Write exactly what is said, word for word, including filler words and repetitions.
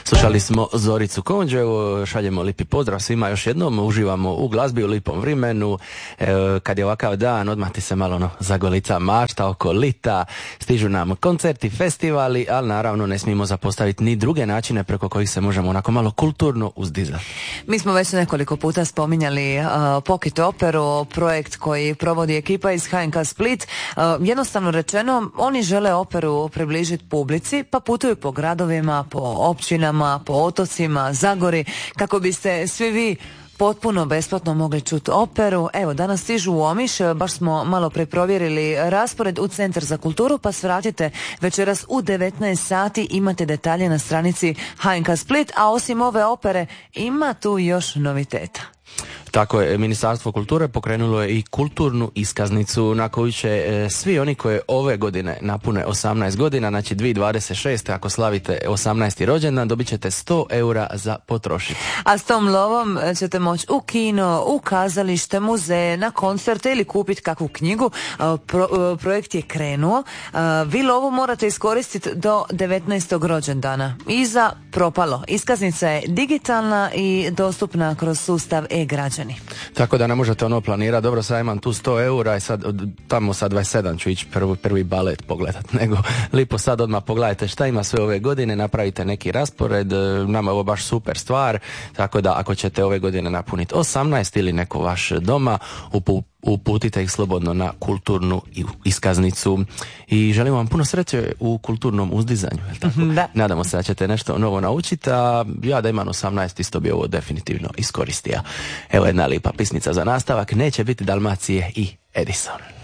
Slušali smo Zoricu Konđevu, šaljemo lipi pozdrav svima još jednom, uživamo u glazbi u lipom vremenu. E, kad je ovakav dan, odmah ti se malo no, zagolica mašta oko lita, stižu nam koncerti, festivali, ali naravno ne smijemo zapostaviti ni druge načine preko kojih se možemo onako malo kulturno uzdizati. Mi smo već nekoliko puta spominjali uh, Pocket Operu, projekt koji provodi ekipa iz H N K Split. Uh, jednostavno rečeno, oni žele operu približiti publici, pa putuju po gradovima, po općinama, po otocima, Zagori, kako biste svi vi potpuno besplatno mogli čuti operu. Evo, danas stižu u Omiš, baš smo malo preprovjerili raspored u Centar za kulturu, pa svratite večeras u devetnaest sati, imate detalje na stranici H N K Split, a osim ove opere ima tu još noviteta. Tako je, Ministarstvo kulture pokrenulo je i kulturnu iskaznicu na koju će e, svi oni koji ove godine napune osamnaest godina, znači dvije tisuće dvadeset šeste ako slavite osamnaesti rođendan, dobit ćete sto eura za potrošiti. A s tom lovom ćete moći u kino, u kazalište, muzeje, na koncerte ili kupiti kakvu knjigu. Pro, projekt je krenuo. Vi lovu morate iskoristiti do devetnaestog rođendana. Iza propalo. Iskaznica je digitalna i dostupna kroz sustav e-građani. Tako da ne možete ono planirati, dobro sad imam tu sto eura i sad tamo sa dvadeset sedam ću ići prvi, prvi balet pogledat, nego lipo sad odmah pogledajte šta ima sve ove godine, napravite neki raspored, nama je ovo baš super stvar, tako da ako ćete ove godine napuniti osamnaest ili neko vaš doma, upu, uputite ih slobodno na kulturnu iskaznicu i želimo vam puno sreće u kulturnom uzdizanju, je li tako? Da. Nadamo se da ćete nešto novo naučiti, a ja da imam osamnaest isto bi ovo definitivno iskoristio. Evo jedna lipa pisnica za nastavak, neće biti Dalmacije i Edison.